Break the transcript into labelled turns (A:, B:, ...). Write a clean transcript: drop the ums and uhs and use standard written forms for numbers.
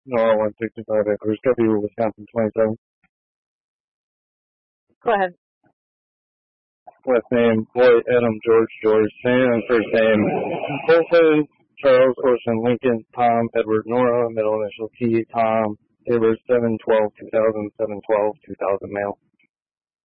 A: Nora 165 acres, W, Wisconsin 27.
B: Go ahead.
A: Last name, Boyd, Adam, George, Sam, first name, Colton, Charles, Ocean, Lincoln, Tom, Edward, Nora, middle initial T, Tom, Taylor, 7/12/2000, 7/12/2000 male.